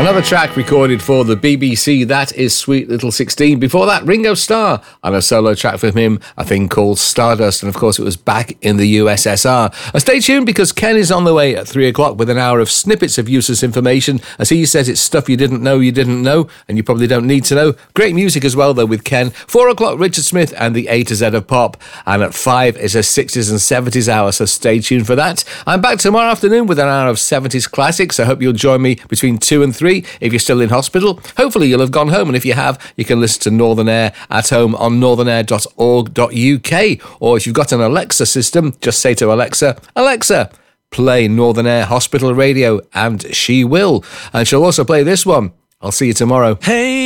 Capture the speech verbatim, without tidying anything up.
Another track recorded for the B B C, that is Sweet Little sixteen. Before that, Ringo Starr on a solo track from him, a thing called Stardust, and of course it was back in the U S S R. Uh, stay tuned because Ken is on the way at three o'clock with an hour of snippets of useless information. As he says, it's stuff you didn't know you didn't know, and you probably don't need to know. Great music as well though with Ken. four o'clock, Richard Smith and the A to Z of Pop, and at five is a sixties and seventies hour, so stay tuned for that. I'm back tomorrow afternoon with an hour of seventies classics. I hope you'll join me between two and three. If you're still in hospital, hopefully you'll have gone home, and if you have, you can listen to Northern Air at home on northern air dot org dot U K, or if you've got an Alexa system, just say to Alexa, Alexa, play Northern Air Hospital Radio, and she will. And she'll also play this one. I'll see you tomorrow. Hey.